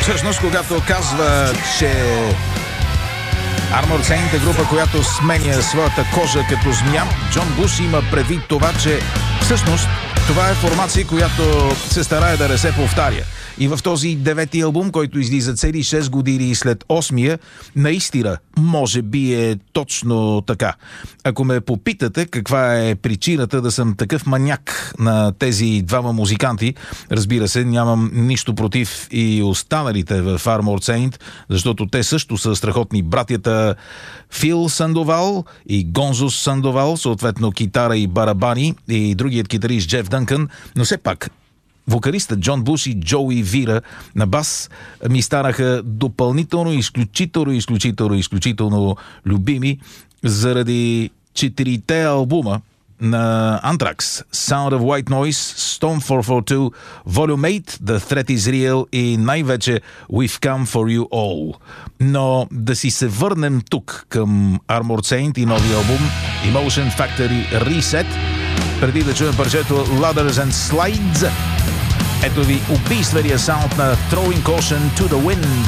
Всъщност, когато казва, че Armored Saint е група, която сменя своята кожа като змия, Джон Буш има предвид това, че всъщност това е формация, която се старае да не се повтаря. И в този 9-ти албум, който излиза цели 6 години след 8-я, наистина, може би е точно така. Ако ме попитате каква е причината да съм такъв маняк на тези двама музиканти, разбира се, нямам нищо против и останалите в Armored Saint, защото те също са страхотни братята Фил Сандовал и Гонзо Сандовал, съответно китара и барабани, и другият китарист Джеф Дънкън, но все пак вокалистът Джон Буш и Джоуи Вира на бас ми станаха допълнително изключително любими заради 4-те албума на Anthrax: Sound of White Noise, Storm 442, Volume 8, The Threat is Real и най-вече We've Come for You All. Но да си се върнем тук към Armored Saint и новия албум Emotion Factory Reset, преди да чуем парчето Ladders and Slides. Ето ви убийствения саунд на Throwing Caution to the Wind.